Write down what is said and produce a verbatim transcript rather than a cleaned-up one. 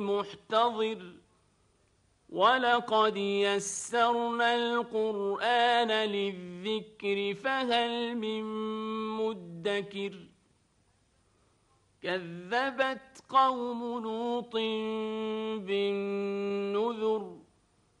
محتضر ولقد يسرنا القرآن للذكر فهل من مدكر كذبت قوم لوط بالنذر